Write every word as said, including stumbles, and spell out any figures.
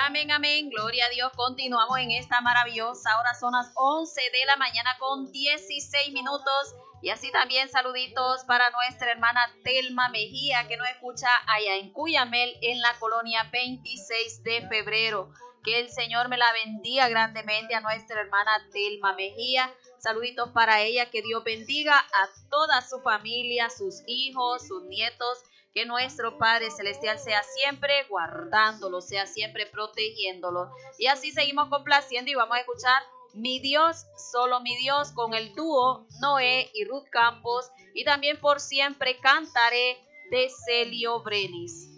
Amén, amén, gloria a Dios. Continuamos en esta maravillosa hora, son las once de la mañana con dieciséis minutos. Y así también saluditos para nuestra hermana Telma Mejía, que nos escucha allá en Cuyamel, en la colonia veintiséis de febrero. Que el Señor me la bendiga grandemente a nuestra hermana Telma Mejía. Saluditos para ella, que Dios bendiga a toda su familia, sus hijos, sus nietos. Que nuestro Padre Celestial sea siempre guardándolo, sea siempre protegiéndolo. Y así seguimos complaciendo y vamos a escuchar Mi Dios, solo mi Dios, con el dúo Noé y Ruth Campos. Y también Por siempre cantaré de Celio Brenis.